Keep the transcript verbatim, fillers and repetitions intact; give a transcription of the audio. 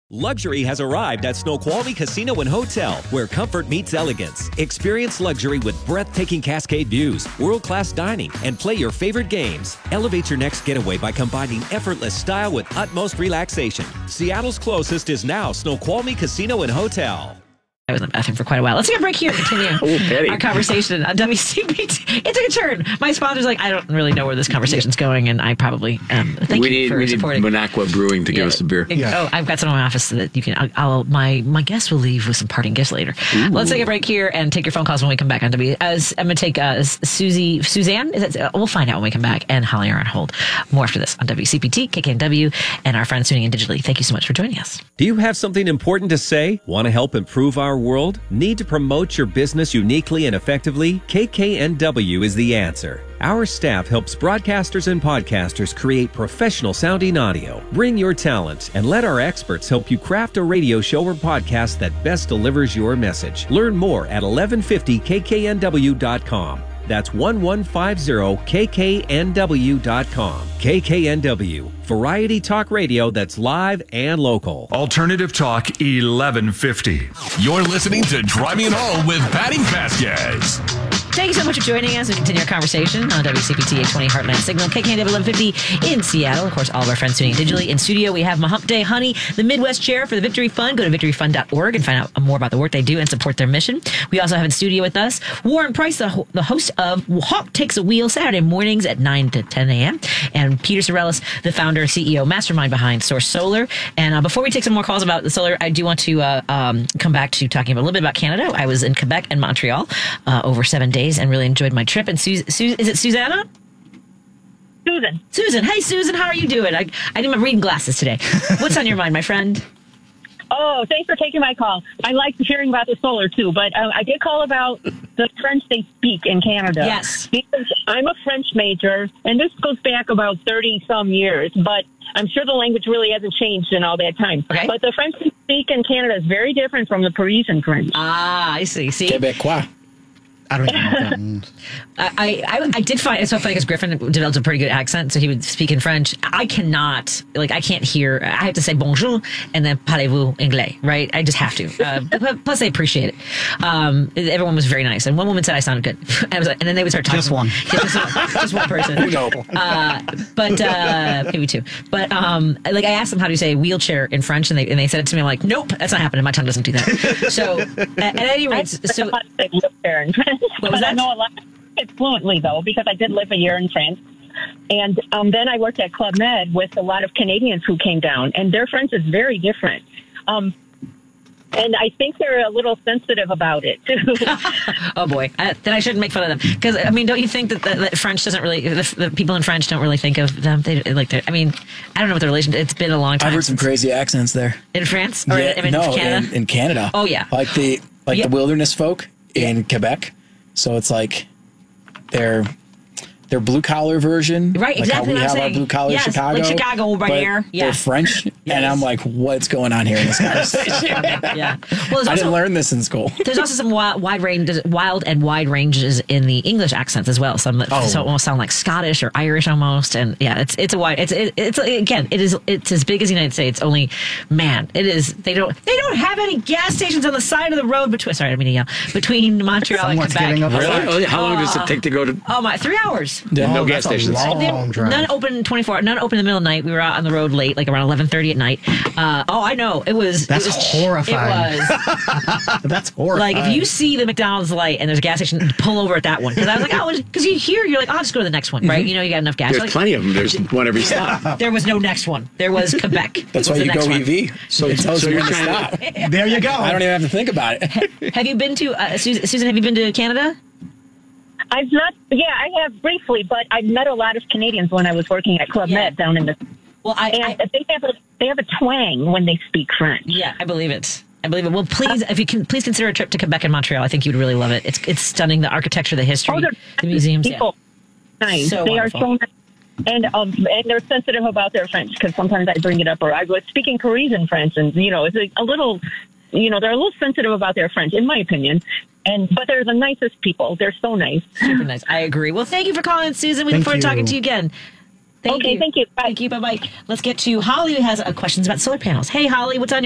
Luxury has arrived at Snoqualmie Casino and Hotel, where comfort meets elegance. Experience luxury with breathtaking cascade views, world-class dining, and play your favorite games. Elevate your next getaway by combining effortless style with utmost relaxation. Seattle's closest is now Snoqualmie Casino and Hotel. I was in the bathroom for quite a while. Let's take a break here and continue our conversation on W C P T. It took a turn. My sponsor's like, I don't really know where this conversation's going, and I probably um, thank we you need, for we supporting. We need Bonacqua Brewing to yeah. give us a beer. Yeah. Oh, I've got some in my office that you can. I'll, I'll my my guests will leave with some parting gifts later. Ooh. Let's take a break here and take your phone calls when we come back on W. As I'm going to take uh, Susie, Suzanne. Is that, uh, we'll find out when we come back. And Holly are on hold. More after this on W C P T, K K N W, and our friends tuning in digitally. Thank you so much for joining us. Do you have something important to say? Want to help improve our world? Need to promote your business uniquely and effectively? K K N W is the answer. Our staff helps broadcasters and podcasters create professional sounding audio. Bring your talent and let our experts help you craft a radio show or podcast that best delivers your message. Learn more at eleven fifty K K N W dot com. That's eleven fifty K K N W dot com. K K N W, variety talk radio that's live and local. Alternative Talk eleven fifty. You're listening to Driving Home with Patty Vasquez. Thank you so much for joining us. We continue our conversation on W C P T eight twenty Heartland Signal, K K N W eleven fifty in Seattle. Of course, all of our friends tuning in digitally. In studio, we have Mahump Day Honey, the Midwest Chair for the Victory Fund. Go to victory fund dot org and find out more about the work they do and support their mission. We also have in studio with us Warren Price, the, ho- the host of Hawk Takes a Wheel, Saturday mornings at nine to ten a.m. And Peter Sorellis, the founder, C E O, mastermind behind Source Solar. And uh, before we take some more calls about the solar, I do want to uh, um, come back to talking a little bit about Canada. I was in Quebec and Montreal uh, over seven days and really enjoyed my trip. And Su- Su- is it Susanna? Susan. Susan. Hey, Susan, how are you doing? I, I need my reading glasses today. What's on your mind, my friend? Oh, thanks for taking my call. I like hearing about the solar, too, but uh, I did call about the French they speak in Canada. Yes. Because I'm a French major, and this goes back about thirty-some years, but I'm sure the language really hasn't changed in all that time. Okay. But the French they speak in Canada is very different from the Parisian French. Ah, I see. See? Quebecois. I don't even know that. I, I I did find it's so funny because Griffin developed a pretty good accent, so he would speak in French. I cannot, like, I can't hear. I have to say bonjour and then parlez-vous anglais, right? I just have to. Uh, plus, I appreciate it. Um, everyone was very nice, and one woman said I sounded good. I was like, and then they would start talking. Just one. Yeah, just, one just one person. No. Uh, but uh, maybe two. But um, like, I asked them how do you say wheelchair in French, and they and they said it to me. I'm like, nope, that's not happening. My tongue doesn't do that. So at, at any rate, so I live there in France. What was but that? I know a lot it fluently, though, because I did live a year in France. And um, then I worked at Club Med with a lot of Canadians who came down, and their French is very different. Um, and I think they're a little sensitive about it, too. Oh, boy. Uh, then I shouldn't make fun of them. Because, I mean, don't you think that, that, that French doesn't really, the, the people in French don't really think of them? They like, I mean, I don't know what the relation, it's been a long time. I've heard some crazy accents there. In France? Or yeah, in, in no, Canada? in, in Canada. Oh, yeah. Like the like Yeah. the wilderness folk in Quebec. So it's like they're their blue collar version, Right, like exactly how we what I'm have saying. our blue collar Yes, Chicago, like Chicago right but here. Yeah. They're French, and I'm like, what's going on here in this conversation? Yeah. Well, there's I also, didn't learn this in school. There's also some wild, wide range, wild and wide ranges in the English accents as well. Some that Oh. so almost sound like Scottish or Irish almost, and yeah, it's it's a wide. It's it, it's again, it is it's as big as the United States. Only, man, it is. They don't they don't have any gas stations on the side of the road between. Sorry, I didn't mean to yell. Between Montreal Someone's and getting Quebec. upset. Really? Oh, how long does it take to go to? Oh my, three hours. Yeah. no Oh, gas that's a stations. long They- drive. None open twenty-four. None open in the middle of the night. We were out on the road late, like around eleven thirty at night. Uh, oh, I know. It was. That's it was, horrifying. It was. That's horrifying. Like, if you see the McDonald's light and there's a gas station, pull over at that one. Because I was like, oh, because you hear, you're like, oh, I'll just go to the next one, right? You know, you got enough gas. There's Like, plenty of them. There's one every stop. there was no next one. There was Quebec. That's was why the you next go one. E V. So- it tells so you you're when to trying stop. to- there you go. I don't even have to think about it. Have you been to, uh, Susan, Susan, have you been to Canada? I've not, yeah, I have briefly, but I met a lot of Canadians when I was working at Club Yeah. Med down in the, Well, I, and I they have a, they have a twang when they speak French. yeah, I believe it. I believe it. Well, please, if you can, please consider a trip to Quebec and Montreal. I think you'd really love it. It's it's stunning. The architecture, the history, Oh, they're the museums. Yeah. people. Nice. So they wonderful. are so nice. And um, and they're sensitive about their French because sometimes I bring it up, or I was speaking Parisian French, and you know, it's a, a little, you know, they're a little sensitive about their French, in my opinion. And but they're the nicest people. They're so nice. Super nice. I agree. Well, thank you for calling, Susan. We Thank look forward to you. talking to you again. Thank Okay, you. thank you. Bye. Thank you. Bye bye. Let's get to Holly, who has uh, questions about solar panels. Hey, Holly, what's on your